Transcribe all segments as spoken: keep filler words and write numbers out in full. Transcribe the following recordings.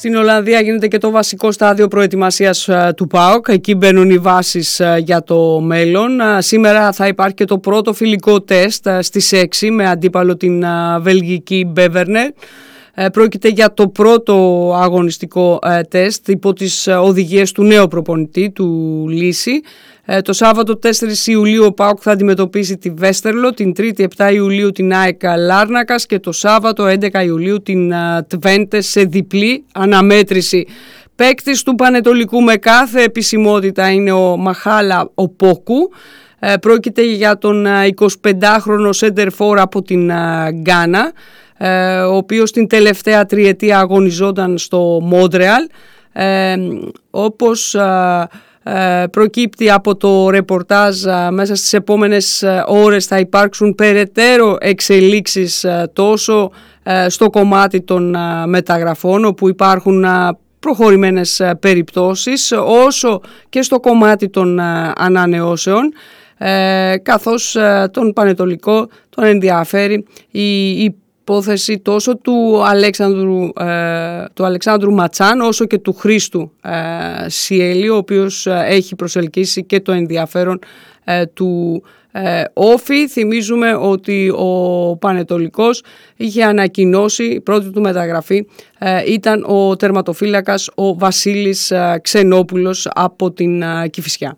Στην Ολλανδία γίνεται και το βασικό στάδιο προετοιμασίας του ΠΑΟΚ. Εκεί μπαίνουν οι βάσεις για το μέλλον. Σήμερα θα υπάρχει και το πρώτο φιλικό τεστ στις έξι με αντίπαλο την βελγική Μπέβερνερ. Πρόκειται για το πρώτο αγωνιστικό τεστ υπό τις οδηγίες του νέου προπονητή, του Λύση. Το Σάββατο τέσσερις Ιουλίου ο ΠΑΟΚ θα αντιμετωπίσει τη Βέστερλο, την Τρίτη επτά Ιουλίου την ΑΕΚ Λάρνακας και το Σάββατο έντεκα Ιουλίου την Τβέντε σε διπλή αναμέτρηση. Παίκτης του Πανετολικού με κάθε επισημότητα είναι ο Μαχάλα ο Πόκου. Πρόκειται για τον εικοσιπεντάχρονο σέντερφορ από την Γκάνα, ο οποίος την τελευταία τριετία αγωνιζόταν στο Μόντρεαλ. Ε, όπως ε, προκύπτει από το ρεπορτάζ, μέσα στις επόμενες ώρες θα υπάρξουν περαιτέρω εξελίξεις τόσο στο κομμάτι των μεταγραφών, όπου υπάρχουν προχωρημένες περιπτώσεις, όσο και στο κομμάτι των ανανεώσεων, ε, καθώς τον Πανετολικό τον ενδιαφέρει η, η υπόθεση τόσο του Αλέξανδρου, ε, του Αλεξάνδρου Ματσάν όσο και του Χρήστου ε, Σιέλη, ο οποίος ε, έχει προσελκύσει και το ενδιαφέρον ε, του ε, Όφη. Θυμίζουμε ότι ο Πανετολικός είχε ανακοινώσει, η πρώτη του μεταγραφή ε, ήταν ο τερματοφύλακας ο Βασίλης ε, Ξενόπουλος από την ε, Κηφισιά.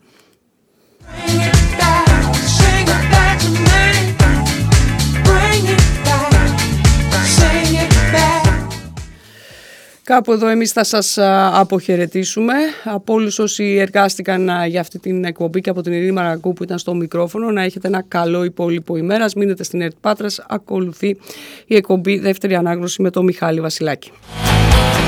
Κάπου εδώ εμείς θα σας αποχαιρετήσουμε. Από όλους όσοι εργάστηκαν για αυτή την εκπομπή και από την Ειρήνη Μαραγκού που ήταν στο μικρόφωνο, να έχετε ένα καλό υπόλοιπο ημέρας. Μείνετε στην ΕΡΤ Πάτρας. Ακολουθεί η εκπομπή Δεύτερη Ανάγνωση με τον Μιχάλη Βασιλάκη.